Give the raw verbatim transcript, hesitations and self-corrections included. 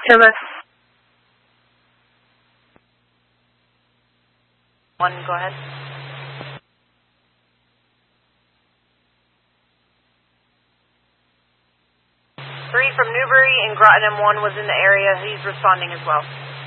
Thomas. One, go ahead. Three from Newbury and Groton M one was in the area. He's responding as well.